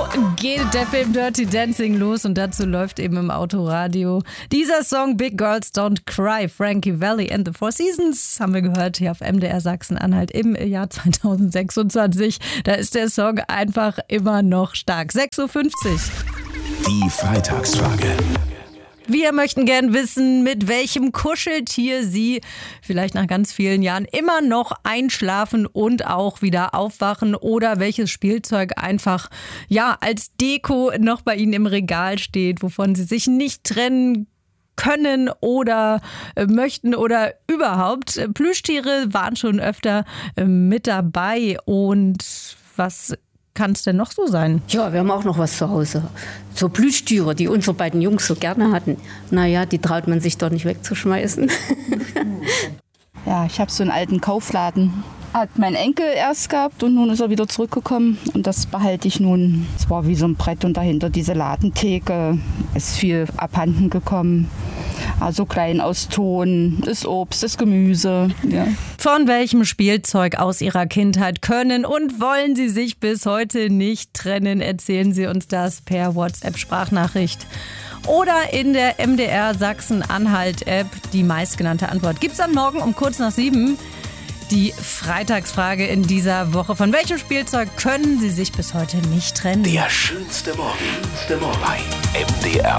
geht der Film Dirty Dancing los und dazu läuft eben im Autoradio dieser Song Big Girls Don't Cry, Frankie Valli and the Four Seasons, haben wir gehört hier auf MDR Sachsen-Anhalt im Jahr 2026. Da ist der Song einfach immer noch stark. 6.50 Uhr. Die Freitagsfrage. Wir möchten gern wissen, mit welchem Kuscheltier Sie vielleicht nach ganz vielen Jahren immer noch einschlafen und auch wieder aufwachen oder welches Spielzeug einfach als Deko noch bei Ihnen im Regal steht, wovon Sie sich nicht trennen können oder möchten oder überhaupt. Plüschtiere waren schon öfter mit dabei und was kann es denn noch so sein? Ja, wir haben auch noch was zu Hause. So Plüschtiere, die unsere beiden Jungs so gerne hatten. Naja, die traut man sich doch nicht wegzuschmeißen. Ja, ich habe so einen alten Kaufladen. Hat mein Enkel erst gehabt und nun ist er wieder zurückgekommen. Und das behalte ich nun. Es war wie so ein Brett und dahinter diese Ladentheke. Es ist viel abhanden gekommen. Also klein aus Ton, das Obst, das Gemüse. Ja. Von welchem Spielzeug aus Ihrer Kindheit können und wollen Sie sich bis heute nicht trennen? Erzählen Sie uns das per WhatsApp-Sprachnachricht oder in der MDR Sachsen-Anhalt-App. Die meistgenannte Antwort gibt's dann morgen um kurz nach 7. Die Freitagsfrage in dieser Woche. Von welchem Spielzeug können Sie sich bis heute nicht trennen? Der schönste Morgen bei MDR